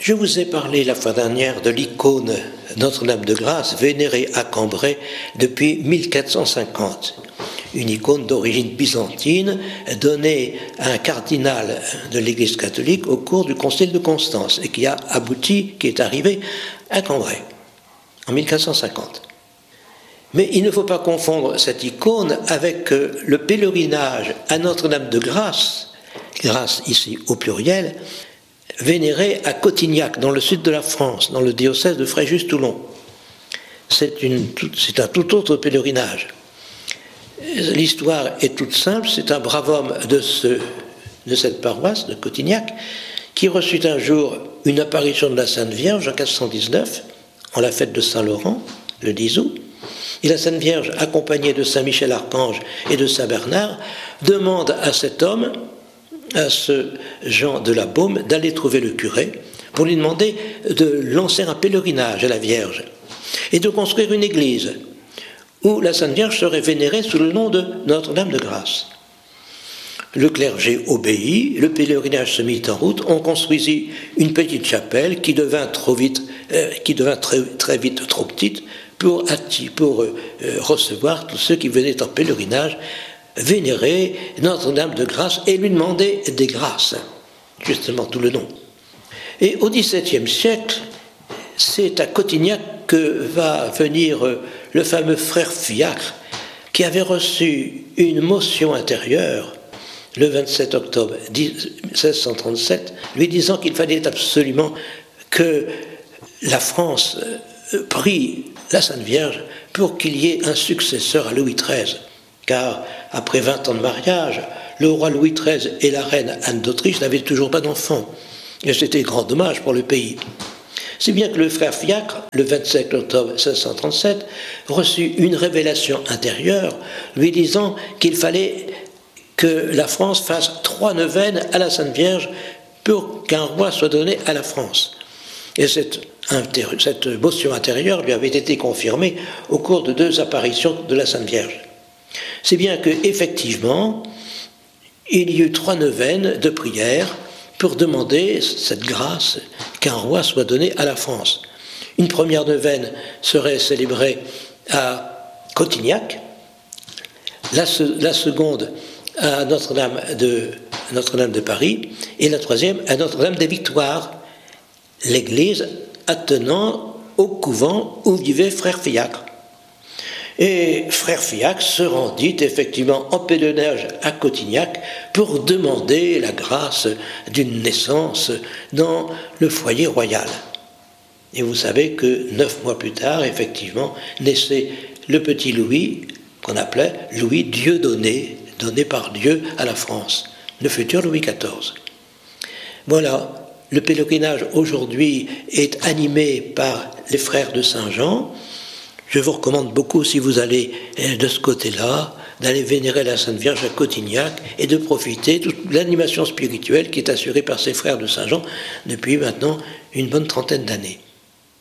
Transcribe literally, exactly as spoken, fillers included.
Je vous ai parlé la fois dernière de l'icône Notre-Dame de Grâce, vénérée à Cambrai depuis mille quatre cent cinquante. Une icône d'origine byzantine donnée à un cardinal de l'Église catholique au cours du concile de Constance et qui a abouti, qui est arrivé à Cambrai en mille quatre cent cinquante. Mais il ne faut pas confondre cette icône avec le pèlerinage à Notre-Dame de Grâce, grâce ici au pluriel, vénéré à Cotignac, dans le sud de la France, dans le diocèse de Fréjus-Toulon. C'est, une, c'est un tout autre pèlerinage. L'histoire est toute simple, c'est un brave homme de, ce, de cette paroisse de Cotignac qui reçut un jour une apparition de la Sainte Vierge en mille quatre cent dix-neuf, en la fête de Saint-Laurent, le dix août, et la Sainte Vierge, accompagnée de Saint Michel Archange et de Saint Bernard, demande à cet homme, à ce Jean de la Baume, d'aller trouver le curé pour lui demander de lancer un pèlerinage à la Vierge et de construire une église où la Sainte Vierge serait vénérée sous le nom de Notre-Dame de Grâce. Le clergé obéit, le pèlerinage se mit en route, on construisit une petite chapelle qui devint, trop vite, euh, qui devint très, très vite trop petite pour, pour euh, recevoir tous ceux qui venaient en pèlerinage, vénérer Notre-Dame de Grâce et lui demander des grâces, justement tout le nom. Et au dix-septième siècle, c'est à Cotignac que va venir le fameux frère Fiacre, qui avait reçu une motion intérieure le vingt-sept octobre mille six cent trente-sept, lui disant qu'il fallait absolument que la France prie la Sainte Vierge pour qu'il y ait un successeur à Louis treize. Car après vingt ans de mariage, le roi Louis treize et la reine Anne d'Autriche n'avaient toujours pas d'enfants. Et c'était grand dommage pour le pays. Si bien que le frère Fiacre, le vingt-sept octobre mille six cent trente-sept, reçut une révélation intérieure lui disant qu'il fallait que la France fasse trois neuvaines à la Sainte Vierge pour qu'un roi soit donné à la France. Et cette, cette motion intérieure lui avait été confirmée au cours de deux apparitions de la Sainte Vierge. C'est bien qu'effectivement, il y eut trois neuvaines de prière pour demander cette grâce qu'un roi soit donné à la France. Une première neuvaine serait célébrée à Cotignac, la, la seconde à Notre-Dame de, Notre-Dame de Paris, et la troisième à Notre-Dame des Victoires, l'église attenant au couvent où vivait frère Fiacre. Et frère Fiacre se rendit effectivement en pèlerinage à Cotignac pour demander la grâce d'une naissance dans le foyer royal. Et vous savez que neuf mois plus tard, effectivement, naissait le petit Louis, qu'on appelait Louis Dieudonné, donné par Dieu à la France, le futur Louis quatorze. Voilà, le pèlerinage aujourd'hui est animé par les frères de Saint-Jean. Je vous recommande beaucoup, si vous allez de ce côté-là, d'aller vénérer la Sainte Vierge à Cotignac et de profiter de toute l'animation spirituelle qui est assurée par ces frères de Saint-Jean depuis maintenant une bonne trentaine d'années.